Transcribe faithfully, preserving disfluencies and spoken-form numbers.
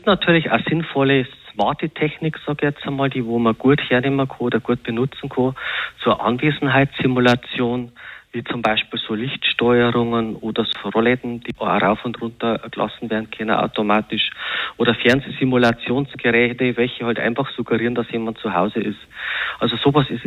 gibt natürlich auch sinnvolle smarte Technik, sag ich jetzt einmal, die wo man gut hernehmen kann oder gut benutzen kann, zur Anwesenheitssimulation, wie zum Beispiel so Lichtsteuerungen oder so Rollläden, die auch rauf und runter gelassen werden können automatisch, oder Fernsehsimulationsgeräte, welche halt einfach suggerieren, dass jemand zu Hause ist. Also sowas ist